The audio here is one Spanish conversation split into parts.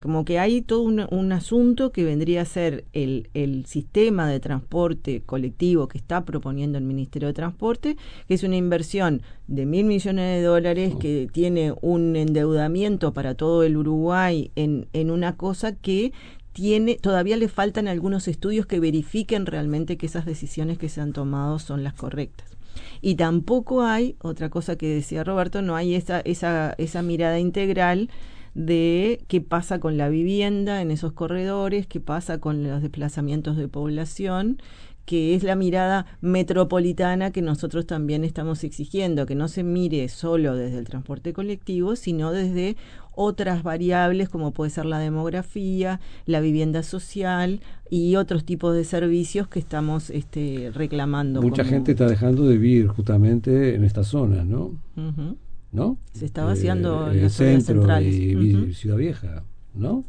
Como que hay todo un asunto que vendría a ser el sistema de transporte colectivo que está proponiendo el Ministerio de Transporte, que es una inversión de $1.000 millones, que tiene un endeudamiento para todo el Uruguay en una cosa que todavía le faltan algunos estudios que verifiquen realmente que esas decisiones que se han tomado son las correctas. Y tampoco hay, otra cosa que decía Roberto, no hay esa mirada integral de qué pasa con la vivienda en esos corredores, qué pasa con los desplazamientos de población, que es la mirada metropolitana que nosotros también estamos exigiendo, que no se mire solo desde el transporte colectivo, sino desde otras variables como puede ser la demografía, la vivienda social y otros tipos de servicios que estamos reclamando. Mucha gente está dejando de vivir justamente en estas zonas, ¿no? Uh-huh. ¿No? Se está vaciando el centro centrales. y Ciudad Vieja, ¿no?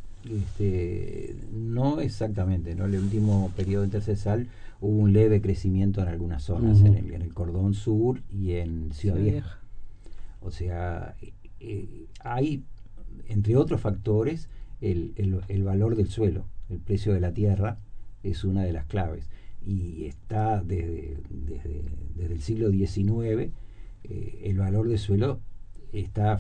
No exactamente, ¿no? El último periodo intercesal hubo un leve crecimiento en algunas zonas, uh-huh, en el Cordón Sur y en Ciudad Vieja. O sea, hay, entre otros factores, el valor del suelo, el precio de la tierra es una de las claves. Y está desde el siglo XIX, el valor del suelo está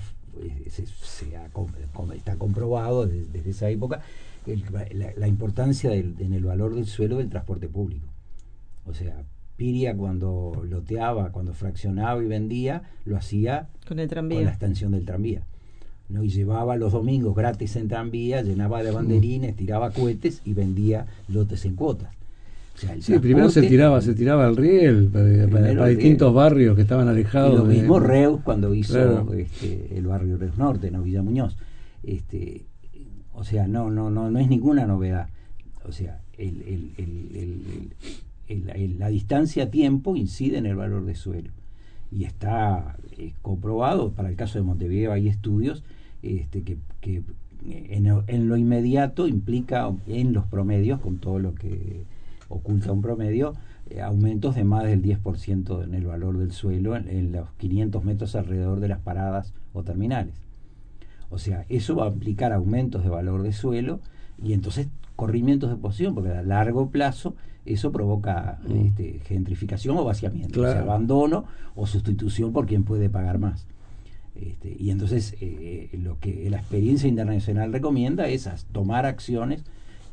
comprobado desde esa época, la importancia en el valor del suelo del transporte público. O sea, Piria cuando loteaba, cuando fraccionaba y vendía, lo hacía con el tranvía, con la extensión del tranvía, ¿no? Y llevaba los domingos gratis en tranvía, llenaba de banderines, tiraba cohetes y vendía lotes en cuotas. O sea, sí, primero se tiraba al riel para distintos barrios que estaban alejados. Y lo mismo Reus cuando hizo, claro, el barrio Reus Norte, ¿no? Villa Muñoz. O sea, no es ninguna novedad. O sea, la distancia a tiempo incide en el valor de suelo. Y está comprobado, para el caso de Montevideo hay estudios que en lo inmediato implica en los promedios, con todo lo que oculta un promedio, aumentos de más del 10% en el valor del suelo en los 500 metros alrededor de las paradas o terminales. O sea, eso va a implicar aumentos de valor de suelo y entonces corrimientos de posición, porque a largo plazo eso provoca gentrificación o vaciamiento, claro, o sea, abandono o sustitución por quien puede pagar más. Y entonces lo que la experiencia internacional recomienda es tomar acciones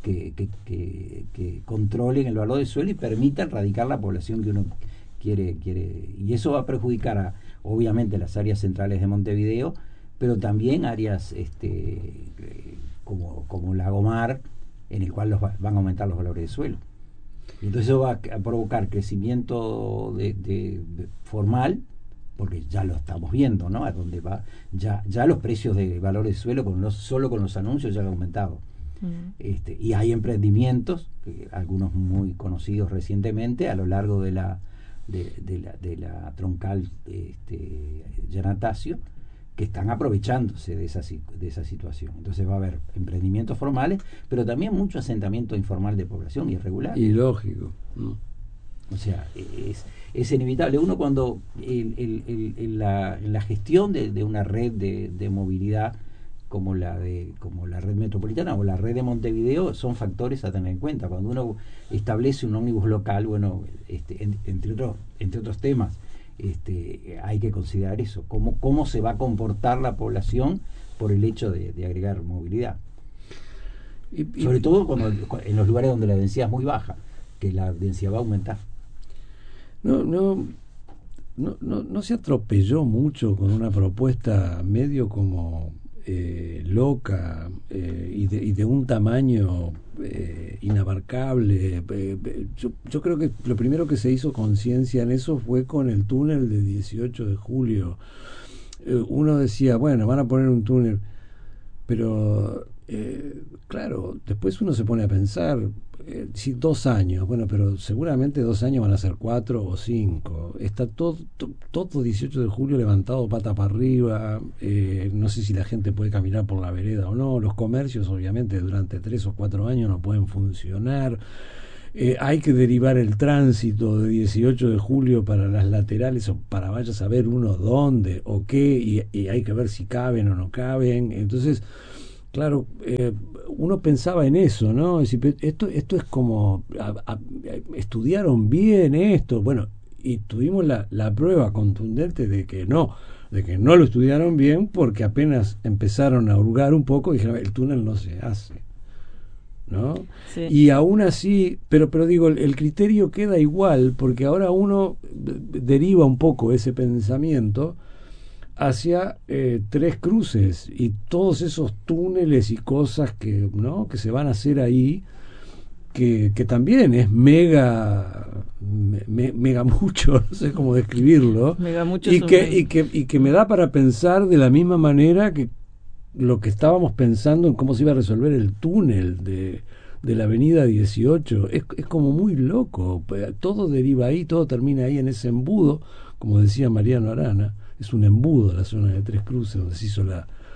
que controlen el valor del suelo y permitan erradicar la población que uno quiere, y eso va a perjudicar obviamente las áreas centrales de Montevideo, pero también áreas como Lagomar, en el cual van a aumentar los valores de suelo. Y entonces eso va a provocar crecimiento de formal, porque ya lo estamos viendo, ¿no? A dónde va, ya los precios de valores de suelo solo con los anuncios ya han aumentado. Y hay emprendimientos, algunos muy conocidos recientemente, a lo largo de la troncal Yanatacio, que están aprovechándose de esa situación. Entonces va a haber emprendimientos formales, pero también mucho asentamiento informal de población irregular. Y lógico, ¿no? O sea, es inevitable. Uno cuando en la gestión de una red de movilidad como la red metropolitana o la red de Montevideo, son factores a tener en cuenta. Cuando uno establece un ómnibus local, bueno, entre otros temas, hay que considerar eso, cómo se va a comportar la población por el hecho de agregar movilidad. Sobre todo en los lugares donde la densidad es muy baja, que la densidad va a aumentar. No se atropelló mucho con una propuesta medio como loca y de un tamaño inabarcable. Yo creo que lo primero que se hizo conciencia en eso fue con el túnel de 18 de julio. Uno decía, bueno, van a poner un túnel, pero claro, después uno se pone a pensar, si 2 años, bueno, pero seguramente 2 años van a ser 4 o 5. Está todo 18 de julio levantado pata para arriba. No sé si la gente puede caminar por la vereda o no. Los comercios, obviamente, durante 3 o 4 años no pueden funcionar. Hay que derivar el tránsito de 18 de julio para las laterales o para vaya a saber uno dónde o qué, y hay que ver si caben o no caben. Entonces Claro, uno pensaba en eso, ¿no? Es decir, esto es como, estudiaron bien esto, bueno, y tuvimos la prueba contundente de que no lo estudiaron bien, porque apenas empezaron a hurgar un poco, dijeron, el túnel no se hace, ¿no? Sí. Y aún así, pero digo, el criterio queda igual, porque ahora uno deriva un poco ese pensamiento hacia Tres Cruces y todos esos túneles y cosas que, ¿no?, que se van a hacer ahí, que también es mega mucho, no sé cómo describirlo, Mega mucho y que me da para pensar de la misma manera que lo que estábamos pensando en cómo se iba a resolver el túnel de la avenida 18. Es como muy loco, todo deriva ahí, todo termina ahí en ese embudo, como decía Mariano Arana. Es un embudo la zona de Tres Cruces donde se hizo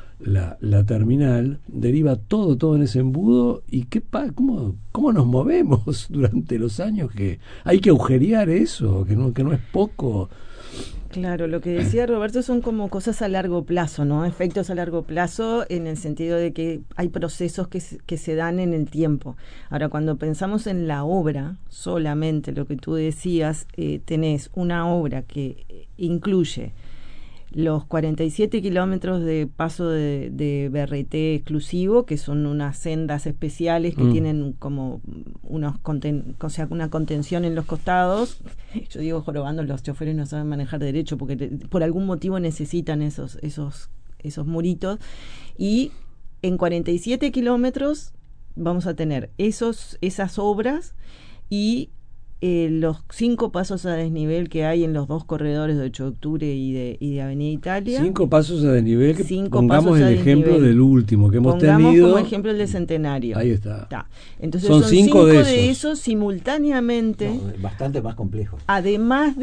la terminal, deriva todo en ese embudo. ¿Y cómo nos movemos durante los años que hay que agujerear eso, que no es poco? Claro, lo que decía Roberto son como cosas a largo plazo, ¿no? Efectos a largo plazo en el sentido de que hay procesos que se dan en el tiempo. Ahora, cuando pensamos en la obra, solamente lo que tú decías, tenés una obra que incluye los 47 kilómetros de paso de BRT exclusivo, que son unas sendas especiales que tienen como una contención en los costados. Yo digo jorobando, los choferes no saben manejar derecho porque por algún motivo necesitan esos muritos. Y en 47 kilómetros vamos a tener esas obras y los 5 pasos a desnivel que hay en los 2 corredores de 8 de octubre y de Avenida Italia. 5 pasos a desnivel, pongamos el ejemplo del último que hemos tenido. Como ejemplo el de Centenario. Ahí está. Entonces son 5 de esos simultáneamente. No, bastante más complejos. Además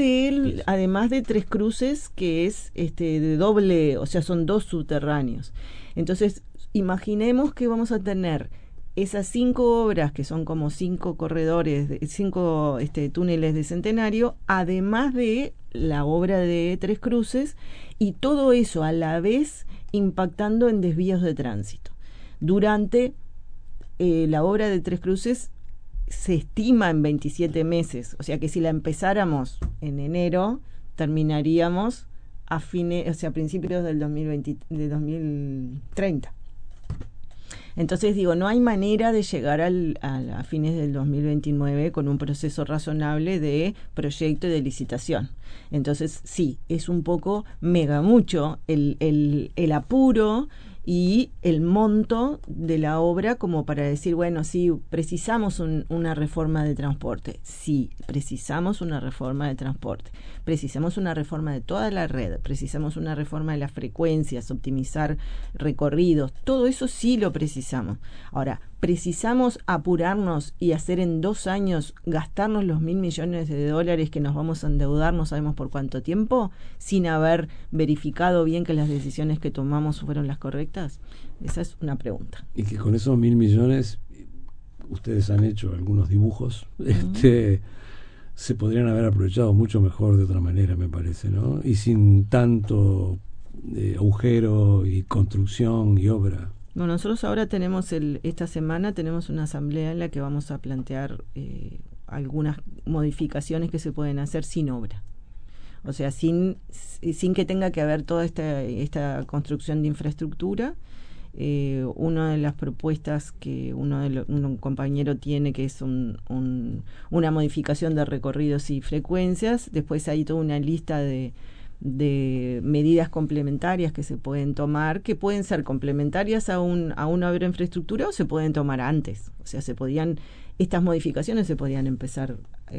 de Tres Cruces, que es de doble, o sea, son 2 subterráneos. Entonces, imaginemos que vamos a tener esas 5 obras, que son como 5 corredores, 5 túneles de Centenario, además de la obra de Tres Cruces, y todo eso a la vez impactando en desvíos de tránsito. Durante la obra de Tres Cruces se estima en 27 meses, o sea que si la empezáramos en enero, terminaríamos a principios del 2030. Entonces digo, no hay manera de llegar a fines del 2029 con un proceso razonable de proyecto y de licitación. Entonces sí, es un poco mega mucho el apuro y el monto de la obra como para decir, bueno, sí, precisamos una reforma de transporte. Sí, precisamos una reforma de transporte. Precisamos una reforma de toda la red. Precisamos una reforma de las frecuencias, optimizar recorridos. Todo eso sí lo precisamos. Ahora, precisamos apurarnos y hacer en 2 años, gastarnos los $1.000 millones que nos vamos a endeudar, no sabemos por cuánto tiempo, sin haber verificado bien que las decisiones que tomamos fueron las correctas. Esa es una pregunta. Y que con esos 1.000 millones, ustedes han hecho algunos dibujos, se podrían haber aprovechado mucho mejor de otra manera, me parece, ¿no? Y sin tanto agujero y construcción y obra. Bueno, nosotros ahora esta semana tenemos una asamblea en la que vamos a plantear algunas modificaciones que se pueden hacer sin obra. O sea, sin que tenga que haber toda esta construcción de infraestructura. Una de las propuestas que un compañero tiene, que es una modificación de recorridos y frecuencias. Después hay toda una lista de medidas complementarias que se pueden tomar, que pueden ser complementarias a una obra de infraestructura o se pueden tomar antes. O sea, estas modificaciones se podían empezar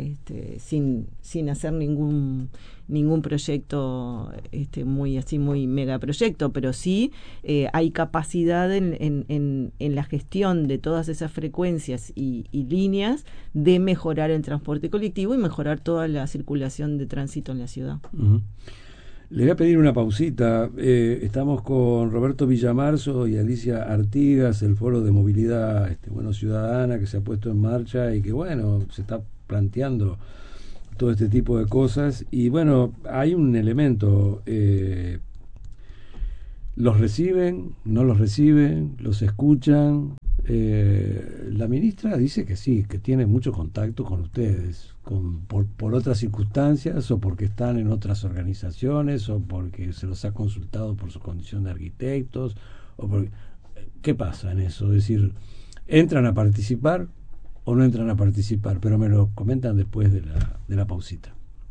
sin hacer ningún proyecto muy megaproyecto, pero sí hay capacidad en la gestión de todas esas frecuencias y líneas de mejorar el transporte colectivo y mejorar toda la circulación de tránsito en la ciudad. Uh-huh. Le voy a pedir una pausita. Estamos con Roberto Villamarzo y Alicia Artigas, el Foro de Movilidad Ciudadana que se ha puesto en marcha y que se está planteando todo este tipo de cosas. Y hay un elemento los reciben, no los reciben, los escuchan. La ministra dice que sí, que tiene mucho contacto con ustedes, por otras circunstancias, o porque están en otras organizaciones, o porque se los ha consultado por su condición de arquitectos, o porque, ¿qué pasa en eso? Es decir, ¿entran a participar o no entran a participar? Pero me lo comentan después de la pausita.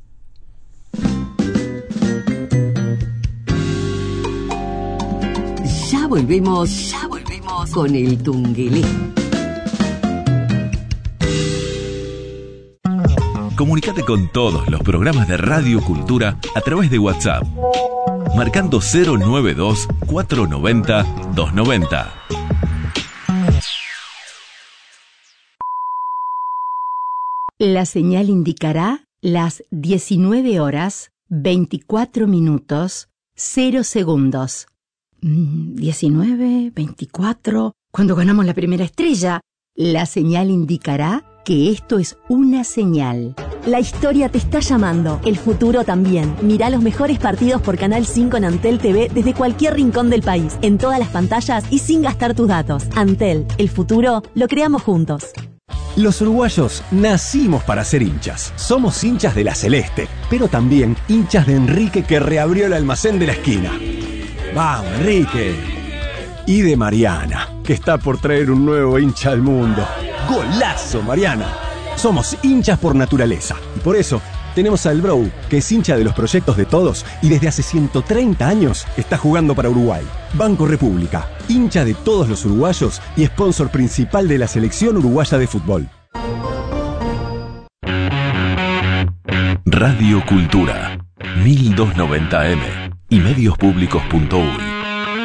Ya volvemos con el Tungelé. Comunicate con todos los programas de Radio Cultura a través de WhatsApp, marcando 092-490-290. La señal indicará las 19 horas, 24 minutos, 0 segundos. 19, 24... Cuando ganamos la primera estrella, la señal indicará que esto es una señal. La historia te está llamando, el futuro también. Mirá los mejores partidos por Canal 5 en Antel TV desde cualquier rincón del país, en todas las pantallas y sin gastar tus datos. Antel, el futuro lo creamos juntos. Los uruguayos nacimos para ser hinchas. Somos hinchas de la Celeste, pero también hinchas de Enrique, que reabrió el almacén de la esquina. ¡Vamos, Enrique! Y de Mariana, que está por traer un nuevo hincha al mundo. ¡Golazo, Mariana! Somos hinchas por naturaleza, y por eso tenemos al Bro, que es hincha de los proyectos de todos y desde hace 130 años está jugando para Uruguay. Banco República, hincha de todos los uruguayos y sponsor principal de la selección uruguaya de fútbol. Radio Cultura 1290M y mediospublicos.uy.